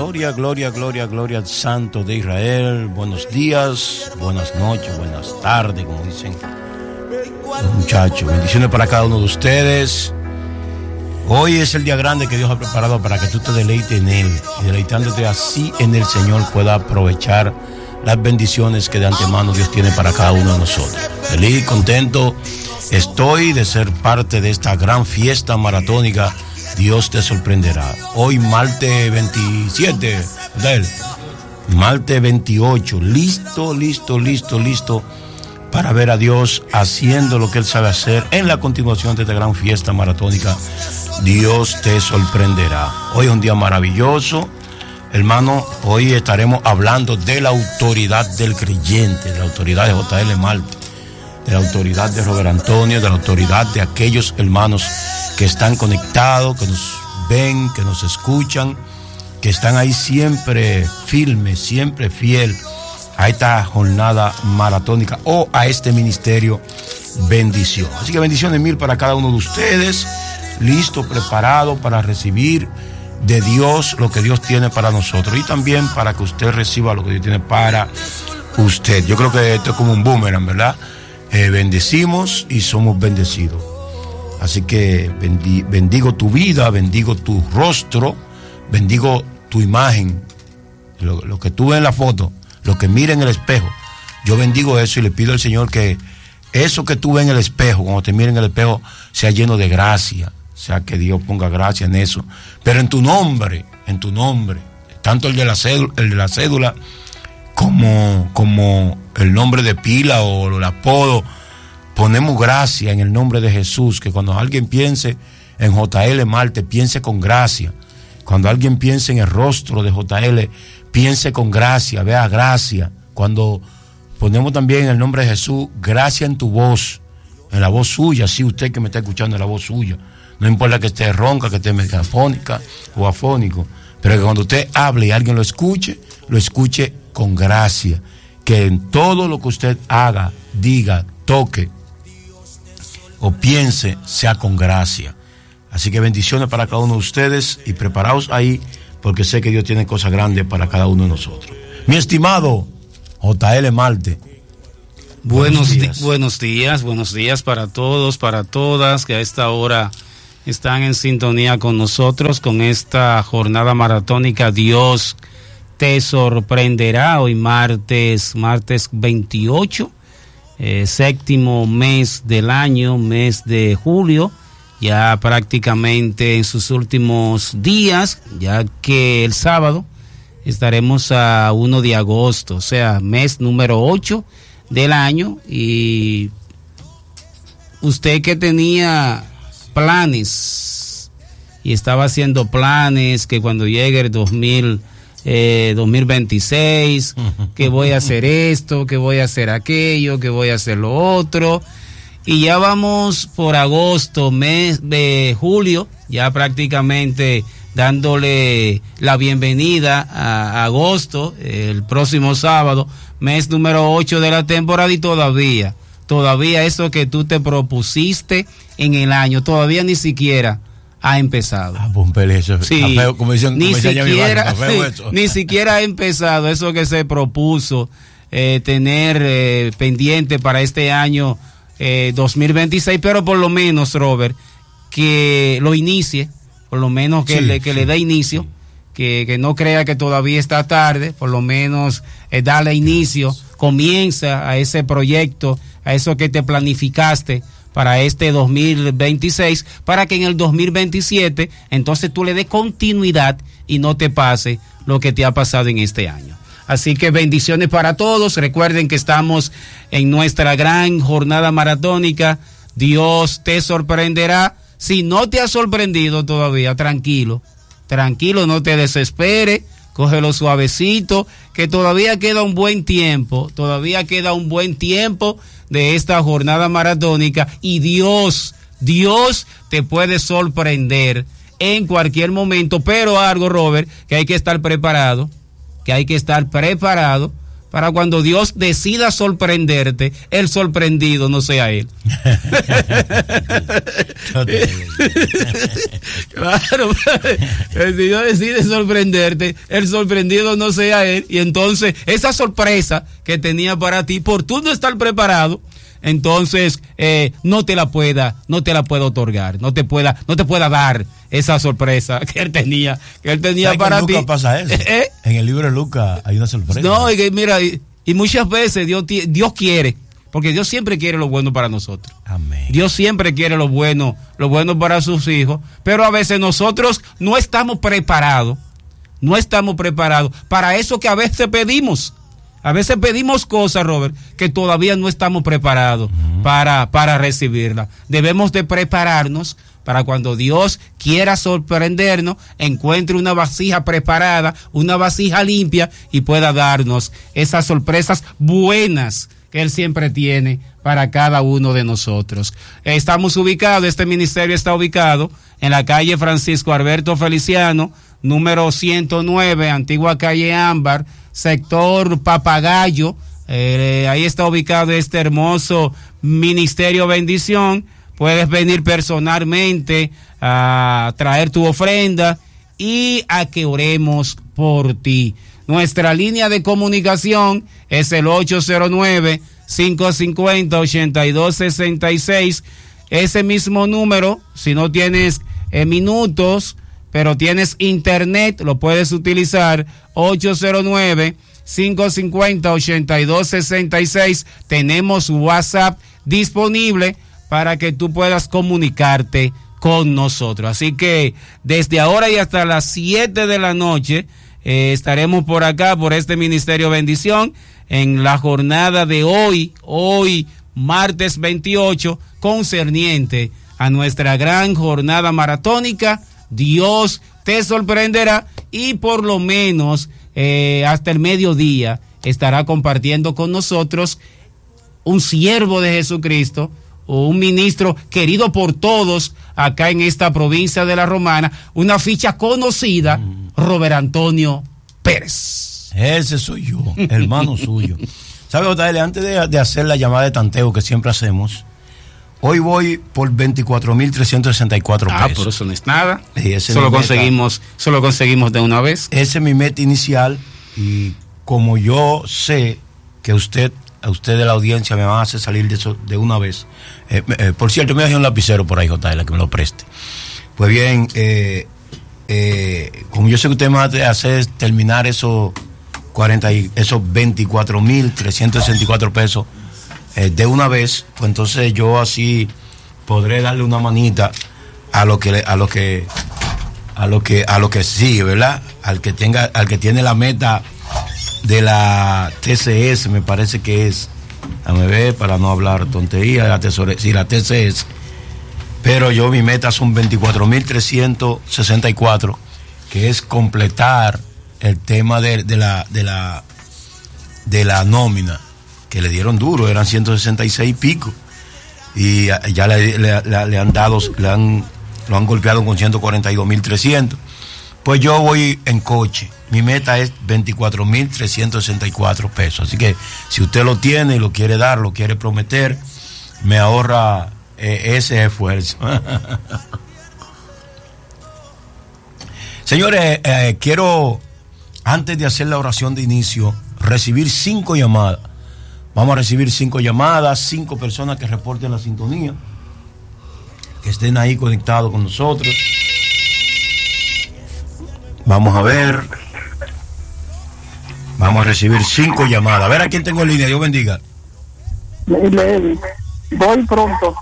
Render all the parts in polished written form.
Gloria, gloria, gloria, gloria al Santo de Israel. Buenos días, buenas noches, buenas tardes, como dicen los muchachos. Bendiciones para cada uno de ustedes. Hoy es el día grande que Dios ha preparado para que tú te deleites en Él. Y deleitándote así en el Señor pueda aprovechar las bendiciones que de antemano Dios tiene para cada uno de nosotros. Feliz, contento estoy de ser parte de esta gran fiesta maratónica. Dios te sorprenderá. Hoy martes 27, martes 28, listo para ver a Dios haciendo lo que Él sabe hacer en la continuación de esta gran fiesta maratónica. Dios te sorprenderá. Hoy es un día maravilloso, hermano. Hoy estaremos hablando de la autoridad del creyente, de la autoridad de J.L. Marte, de la autoridad de Robert Antonio, de la autoridad de aquellos hermanos que están conectados, que nos ven, que nos escuchan, que están ahí siempre firmes, siempre fiel a esta jornada maratónica o a este ministerio bendición. Así que bendiciones mil para cada uno de ustedes, listo, preparado para recibir de Dios lo que Dios tiene para nosotros y también para que usted reciba lo que Dios tiene para usted. Yo creo que esto es como un boomerang, ¿verdad? Bendecimos y somos bendecidos. Así que bendigo tu vida, bendigo tu rostro, bendigo tu imagen, lo que tú ves en la foto, lo que mira en el espejo. Yo bendigo eso y le pido al Señor que eso que tú ves en el espejo, cuando te mira en el espejo, sea lleno de gracia, sea que Dios ponga gracia en eso. Pero en tu nombre, tanto el de la cédula como el nombre de pila o el apodo, ponemos gracia en el nombre de Jesús, que cuando alguien piense en J.L. Marte, piense con gracia. Cuando alguien piense en el rostro de J.L., piense con gracia, vea gracia. Cuando ponemos también el nombre de Jesús, gracia en tu voz, en la voz suya, sí, usted que me está escuchando en la voz suya. No importa que esté ronca, que esté megafónica o afónico, pero que cuando usted hable y alguien lo escuche con gracia. Que en todo lo que usted haga, diga, toque o piense, sea con gracia. Así que bendiciones para cada uno de ustedes y preparaos ahí, porque sé que Dios tiene cosas grandes para cada uno de nosotros. Mi estimado J.L. Marte. Buenos días para todos, para todas que a esta hora están en sintonía con nosotros, con esta jornada maratónica. Dios te sorprenderá hoy martes 28, séptimo mes del año, mes de julio, ya prácticamente en sus últimos días, ya que el sábado estaremos a 1 de agosto, o sea, mes número 8 del año. Y usted que tenía planes y estaba haciendo planes que cuando llegue el 2026, que voy a hacer esto, que voy a hacer aquello, que voy a hacer lo otro, y ya vamos por agosto, mes de julio, ya prácticamente dándole la bienvenida a agosto, el próximo sábado, mes número 8 de la temporada, y todavía eso que tú te propusiste en el año, todavía ni siquiera ha empezado. Eso, sí, café, como dicen, ni siquiera, ni siquiera ha empezado eso que se propuso tener pendiente para este año 2026, pero por lo menos, Robert, que lo inicie, por lo menos que le dé inicio, que no crea que todavía está tarde, por lo menos darle inicio, comienza a ese proyecto, a eso que te planificaste para este 2026, para que en el 2027 entonces tú le des continuidad y no te pase lo que te ha pasado en este año. Así que bendiciones para todos. Recuerden que estamos en nuestra gran jornada maratónica. Dios te sorprenderá. Si no te ha sorprendido todavía, tranquilo, no te desesperes, cógelo suavecito, que todavía queda un buen tiempo de esta jornada maratónica, y Dios te puede sorprender en cualquier momento, pero algo, Robert, que hay que estar preparado para cuando Dios decida sorprenderte, el sorprendido no sea él. Claro, si Dios decide sorprenderte, el sorprendido no sea él, y entonces esa sorpresa que tenía para ti, por tú no estar preparado, entonces no te la pueda otorgar, no te pueda dar esa sorpresa que él tenía para ti. En Lucas pasa eso. En el libro de Lucas hay una sorpresa. No, y mira, y muchas veces Dios quiere, porque Dios siempre quiere lo bueno para nosotros. Amén. Dios siempre quiere lo bueno para sus hijos, pero a veces nosotros no estamos preparados para eso que a veces pedimos. A veces pedimos cosas, Robert, que todavía no estamos preparados para recibirlas. Debemos de prepararnos para cuando Dios quiera sorprendernos, encuentre una vasija preparada, una vasija limpia, y pueda darnos esas sorpresas buenas que Él siempre tiene para cada uno de nosotros. Este ministerio está ubicado en la calle Francisco Alberto Feliciano, número 109, antigua calle Ámbar, sector Papagayo. Ahí está ubicado este hermoso ministerio Bendición. Puedes venir personalmente a traer tu ofrenda y a que oremos por ti. Nuestra línea de comunicación es el 809-550-8266. Ese mismo número, si no tienes minutos, pero tienes internet, lo puedes utilizar, 809-550-8266. Tenemos WhatsApp disponible para que tú puedas comunicarte con nosotros. Así que desde ahora y hasta las 7 de la noche estaremos por acá, por este Ministerio Bendición, en la jornada de hoy martes 28, concerniente a nuestra gran jornada maratónica. Dios te sorprenderá, y por lo menos hasta el mediodía estará compartiendo con nosotros un siervo de Jesucristo, o un ministro querido por todos acá en esta provincia de La Romana, una ficha conocida, Robert Antonio Pérez. Ese soy yo, hermano suyo. ¿Sabe, JL? Antes de hacer la llamada de tanteo que siempre hacemos, hoy voy por 24,364 pesos. Pero eso no es nada. Eso lo conseguimos de una vez. Ese es mi meta inicial, y como yo sé que a usted de la audiencia me van a hacer salir de eso de una vez. Por cierto, me dejé un lapicero por ahí, JL, que me lo preste. Pues bien, como yo sé que usted me va a hacer terminar esos 24,364 pesos de una vez, pues entonces yo así podré darle una manita a lo que sigue, ¿verdad? Al que tiene la meta de la TCS, me parece que es, déjame ver para no hablar tontería, la TCS, pero mi meta son 24,364, que es completar el tema de la nómina, que le dieron duro, eran 166 y pico, y ya le han dado, lo han golpeado con 142,300. Pues yo voy en coche. Mi meta es 24,364 pesos. Así que si usted lo tiene y lo quiere dar, lo quiere prometer, me ahorra ese esfuerzo. Señores, quiero, antes de hacer la oración de inicio, recibir 5 llamadas. Vamos a recibir 5 llamadas, 5 personas que reporten la sintonía, que estén ahí conectados con nosotros. Vamos a ver. Vamos a recibir 5 llamadas. A ver a quién tengo en línea. Dios bendiga. Milady, voy pronto.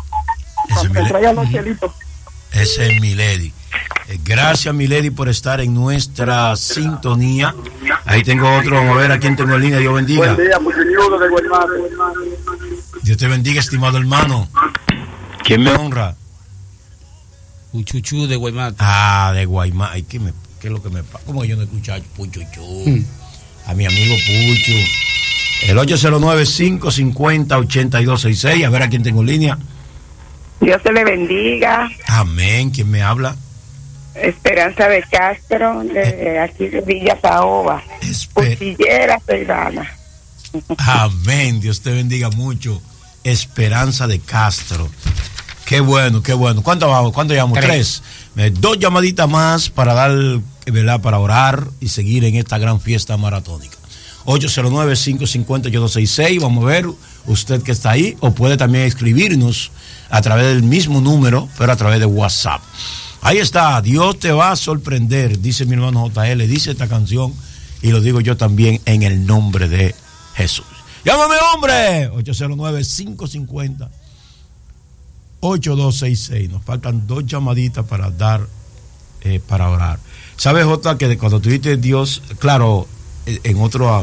Ese es Milady. Gracias, Milady, por estar en nuestra sintonía. Ahí tengo otro. Vamos a ver a quién tengo en línea. Dios bendiga. Buen día, Puchuchudo de Guaymate. Dios te bendiga, estimado hermano. ¿Quién me honra? Puchuchú de Guaymate. De Guaymate. Ay, ¿qué es lo que me pasa? ¿Cómo yo no escucho a Puchuchú? A mi amigo Puchu. El 809-550-8266. A ver a quién tengo en línea. Dios te le bendiga. Amén. ¿Quién me habla? Esperanza de Castro, de aquí de Villa Caoba. Cuchillera Peirana. Amén. Dios te bendiga mucho. Esperanza de Castro. Qué bueno, qué bueno. ¿Cuánto vamos? ¿Cuánto llevamos? 3. 2 llamaditas más para dar, ¿verdad? Para orar y seguir en esta gran fiesta maratónica. 809-550-8266. Vamos a ver, usted que está ahí, o puede también escribirnos a través del mismo número, pero a través de WhatsApp. Ahí está, Dios te va a sorprender, dice mi hermano JL, dice esta canción, y lo digo yo también en el nombre de Jesús. ¡Llámame, hombre! 809-550-8266. Nos faltan 2 llamaditas para dar, para orar. ¿Sabes, Jota, que cuando tuviste Dios, claro, en otra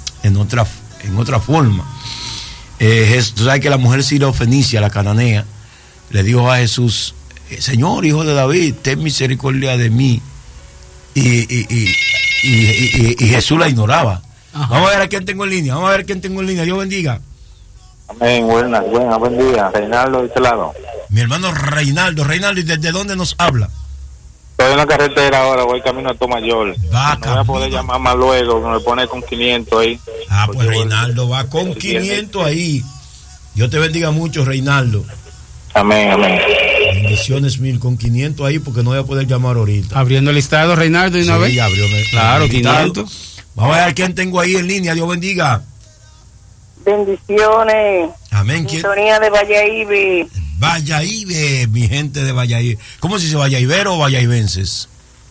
forma, tú sabes que la mujer sirofenicia, la cananea, le dijo a Jesús: Señor, hijo de David, ten misericordia de mí. Y Jesús la ignoraba. Ajá. Vamos a ver a quién tengo en línea. Dios bendiga. Amén. Buen día. Reinaldo de este lado. Mi hermano Reinaldo, ¿y desde dónde nos habla? Estoy en la carretera ahora, voy camino a Tomayor. No voy a poder llamar más luego, que me pone con 500 ahí. Pues Reinaldo va con 500 ahí. Dios te bendiga mucho, Reinaldo. Amén. Bendiciones mil, con 500 ahí, porque no voy a poder llamar ahorita. Abriendo el listado, Reinaldo, y una vez. Sí, abrió. Claro, 500. Vamos a ver quién tengo ahí en línea. Dios bendiga. Bendiciones. Amén. Sintonía de Valladolid. Valladolid, mi gente de Valladolid. ¿Cómo se dice, Valladolidero o Valladolidenses?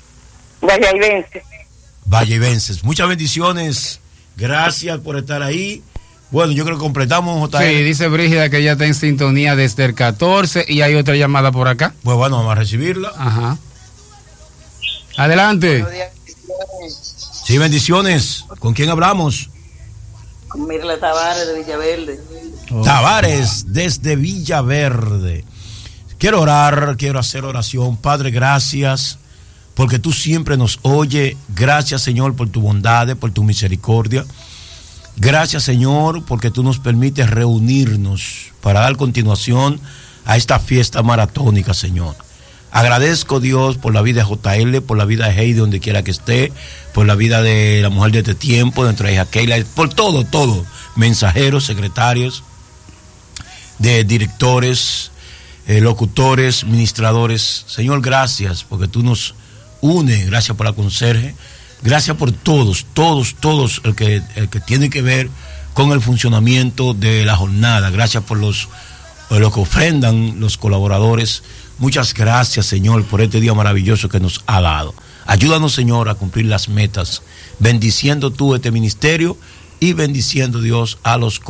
Valladolidenses. Muchas bendiciones. Gracias por estar ahí. Bueno, yo creo que completamos, JR. Sí, dice Brígida que ya está en sintonía desde el 14 y hay otra llamada por acá. Pues bueno, vamos a recibirla. Ajá. Adelante. Sí, bendiciones. ¿Con quién hablamos? Con Mirla Tavares de Villaverde. Tavares desde Villaverde. Quiero orar, quiero hacer oración. Padre, gracias porque tú siempre nos oyes. Gracias, Señor, por tu bondad, por tu misericordia. Gracias, Señor, porque tú nos permites reunirnos para dar continuación a esta fiesta maratónica, Señor. Agradezco, Dios, por la vida de JL, por la vida de Heidi, donde quiera que esté, por la vida de la mujer de este tiempo, de nuestra hija Keila, por todo, mensajeros, secretarios, de directores, locutores, ministradores. Señor, gracias, porque tú nos unes, gracias por la conserje, gracias por todos, el que tiene que ver con el funcionamiento de la jornada, gracias por los que ofrendan, los colaboradores. Muchas gracias, Señor, por este día maravilloso que nos ha dado. Ayúdanos, Señor, a cumplir las metas, bendiciendo tú este ministerio y bendiciendo, Dios, a los